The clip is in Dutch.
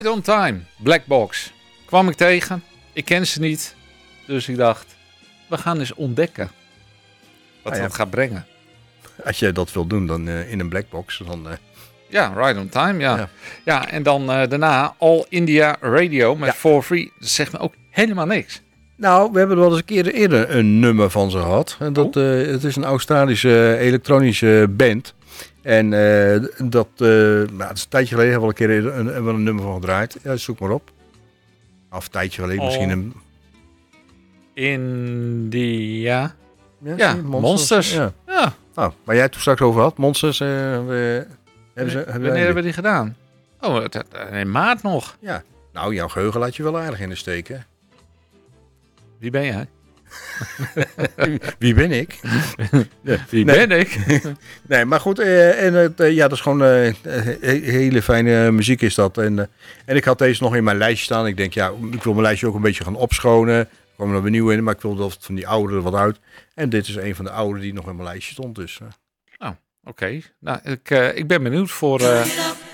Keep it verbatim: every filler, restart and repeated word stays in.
On Time, Black Box. Kwam ik tegen. Ik ken ze niet. Dus ik dacht, we gaan eens ontdekken wat Ah, ja. dat gaat brengen. Als jij dat wil doen, dan uh, in een blackbox, dan... Uh... Ja, Right on Time, ja. Ja, ja en dan uh, daarna All India Radio met Ja. For Free. Dat zegt me ook helemaal niks. Nou, we hebben wel eens een keer eerder een nummer van ze gehad. En dat, Oh. uh, het is een Australische elektronische band. En uh, dat, uh, nou, het is een tijdje geleden, hebben we al een keer een, een, een nummer van gedraaid. Ja, zoek maar op. Of een tijdje geleden, Oh. misschien een... India. Ja, Ja, zie je, Monsters. Ja. Ja, Nou, waar jij het toen straks over had, Monsters, uh, we, hebben ze... Hebben wanneer wij- hebben we die gedaan? Oh, het- het- in maart nog. Ja, nou, jouw geheugen laat je wel aardig in de steek, hè? Wie ben jij? Wie ben ik? Ja, Wie nee. ben ik? Nee, maar goed, eh, en, het, eh, ja, dat is gewoon eh, he- hele fijne muziek is dat. En, eh, en ik had deze nog in mijn lijstje staan. Ik denk, ja, ik wil mijn lijstje ook een beetje gaan opschonen. Er komen er weer nieuwe in, maar ik wilde van die oude er wat uit. En dit is een van de oude die nog in mijn lijstje stond. Dus, eh. Oké, nou, ik, uh, ik ben benieuwd voor... Uh,